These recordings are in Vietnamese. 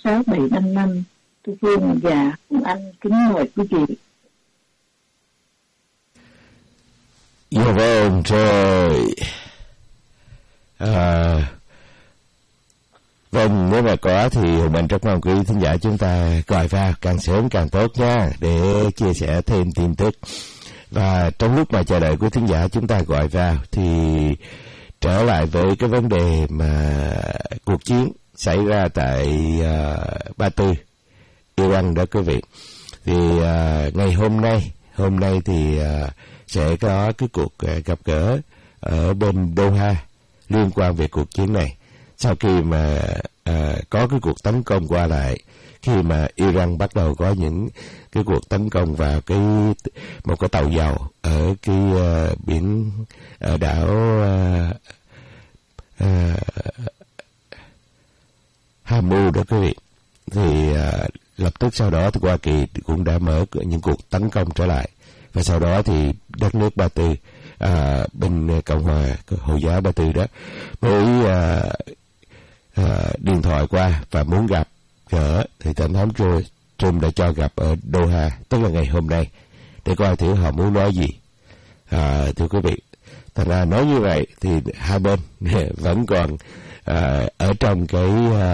6755. Tôi Phương và anh kính mời quý vị. Dạ vâng, rồi. Vâng, nếu mà có thì mình rất mong quý thính giả chúng ta gọi vào càng sớm càng tốt nha, để chia sẻ thêm tin tức. Và trong lúc mà chờ đợi quý thính giả chúng ta gọi vào thì trở lại với cái vấn đề mà cuộc chiến xảy ra tại Ba Tư, Iran đó quý vị. Thì ngày hôm nay thì sẽ có cái cuộc gặp gỡ ở bên Doha liên quan về cuộc chiến này. Sau khi mà có cái cuộc tấn công qua lại, khi mà Iran bắt đầu có những cái cuộc tấn công vào một cái tàu dầu ở cái biển đảo Hormuz đó quý vị, thì lập tức sau đó thì Hoa Kỳ cũng đã mở những cuộc tấn công trở lại, và sau đó thì đất nước Ba Tư, bên Cộng hòa Hồi giáo Ba Tư đó mới điện thoại qua và muốn gặp gỡ, thì tổng thống Trump đã cho gặp ở Doha, tức là ngày hôm nay, để coi thử họ muốn nói gì. Thưa quý vị, thành ra nói như vậy thì hai bên vẫn còn ở trong cái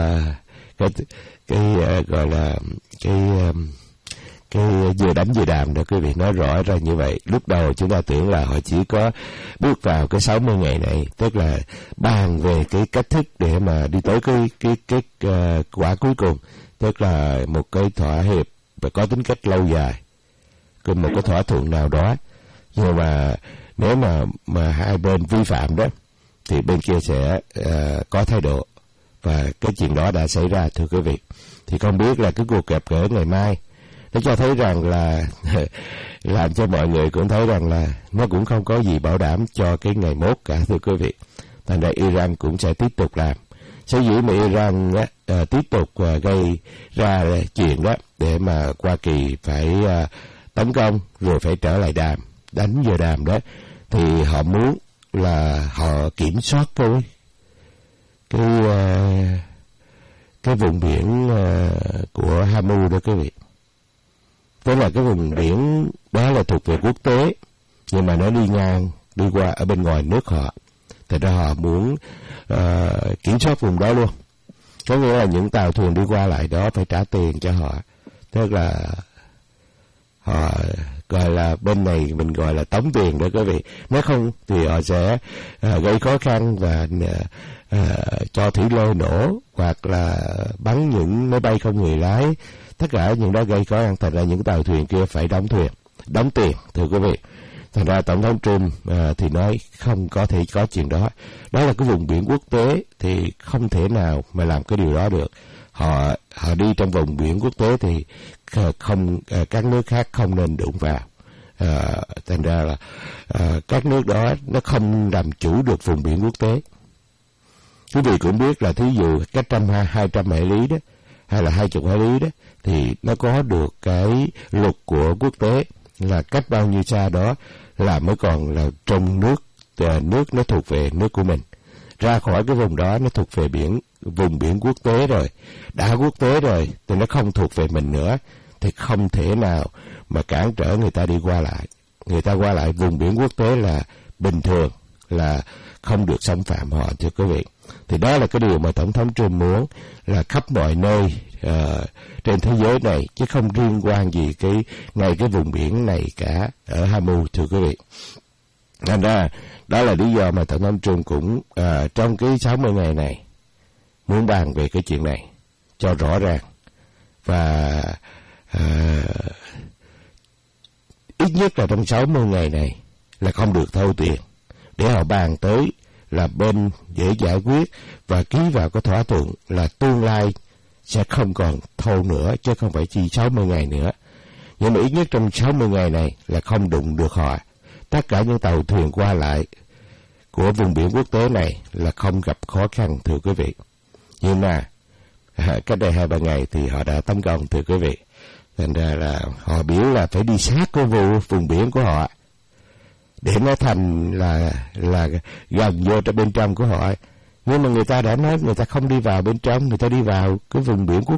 gọi là cái vừa đánh vừa đàm đó quý vị. Nói rõ ra như vậy, lúc đầu chúng ta tưởng là họ chỉ có bước vào cái 60 ngày này, tức là bàn về cái cách thức để mà đi tới cái quả cuối cùng, tức là một cái thỏa hiệp và có tính cách lâu dài, một cái thỏa thuận nào đó. Nhưng mà nếu mà hai bên vi phạm đó thì bên kia sẽ có thái độ, và cái chuyện đó đã xảy ra thưa quý vị. Thì không biết là cái cuộc gặp gỡ ngày mai nó cho thấy rằng là làm cho mọi người cũng thấy rằng là nó cũng không có gì bảo đảm cho cái ngày mốt cả thưa quý vị. Thành ra Iran cũng sẽ tiếp tục làm. Sở dĩ mà Iran tiếp tục gây ra chuyện đó để mà Hoa Kỳ phải tấn công rồi phải trở lại đàm, đánh giờ đàm đó, thì họ muốn là họ kiểm soát cái vùng biển của Hormuz đó quý vị. Tức là cái vùng biển đó là thuộc về quốc tế, nhưng mà nó đi qua ở bên ngoài nước họ. Thì ra họ muốn kiểm soát vùng đó luôn. Có nghĩa là những tàu thuyền đi qua lại đó phải trả tiền cho họ. Tức là họ gọi là bên này mình gọi là tống tiền đó quý vị. Nếu không thì họ sẽ gây khó khăn và cho thủy lôi nổ, hoặc là bắn những máy bay không người lái. Tất cả những đó gây khó khăn, thành ra những tàu thuyền kia phải đóng tiền thưa quý vị. Thành ra tổng thống Trump thì nói không có thể có chuyện đó. Đó là cái vùng biển quốc tế thì không thể nào mà làm cái điều đó được. Họ đi trong vùng biển quốc tế thì không, các nước khác không nên đụng vào. Thành ra là các nước đó nó không làm chủ được vùng biển quốc tế. Quý vị cũng biết là thí dụ cách 200 hải lý đó, hay là 20 hải lý đó, thì nó có được cái luật của quốc tế là cách bao nhiêu xa đó là mới còn là trong nước nó thuộc về nước của mình. Ra khỏi cái vùng đó nó thuộc về vùng biển quốc tế rồi. Đã quốc tế rồi thì nó không thuộc về mình nữa, thì không thể nào mà cản trở người ta đi qua lại. Người ta qua lại vùng biển quốc tế là bình thường, là không được xâm phạm họ thưa quý vị. Thì đó là cái điều mà tổng thống Trump muốn, là khắp mọi nơi trên thế giới này, chứ không liên quan gì ngay cái vùng biển này cả ở Hormuz thưa quý vị. Thành ra đó là lý do mà tổng thống Trump cũng trong cái 60 ngày này muốn bàn về cái chuyện này cho rõ ràng, và ít nhất là trong 60 ngày này là không được thâu tiền, để họ bàn tới là bên dễ giải quyết và ký vào cái thỏa thuận là tương lai sẽ không còn thâu nữa, chứ không phải chỉ 60 ngày nữa. Nhưng mà ít nhất trong 60 ngày này là không đụng được họ. Tất cả những tàu thuyền qua lại của vùng biển quốc tế này là không gặp khó khăn thưa quý vị. Nhưng mà cách đây 2-3 ngày thì họ đã tấn công thưa quý vị. Thành ra là họ biểu là phải đi sát cái vùng biển của họ để nó thành là gần vô trong bên trong của họ. Nhưng mà người ta đã nói người ta không đi vào bên trong, người ta đi vào cái vùng biển quốc